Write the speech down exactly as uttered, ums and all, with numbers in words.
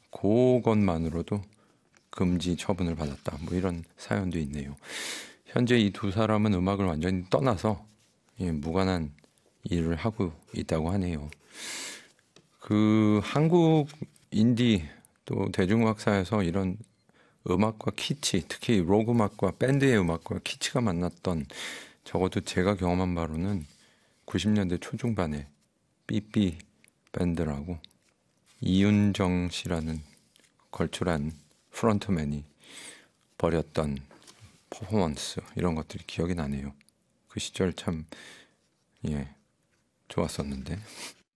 그것만으로도 금지 처분을 받았다. 뭐 이런 사연도 있네요. 현재 이 두 사람은 음악을 완전히 떠나서 예, 무관한 일을 하고 있다고 하네요. 그 한국 인디 또 대중음악사에서 이런 음악과 키치, 특히 록 음악과 밴드의 음악과 키치가 만났던, 적어도 제가 경험한 바로는 구십 년대 초중반에 삐삐 밴드라고 이윤정 씨라는 걸출한 프런트맨이 벌였던 퍼포먼스, 이런 것들이 기억이 나네요. 그 시절 참 예, 좋았었는데.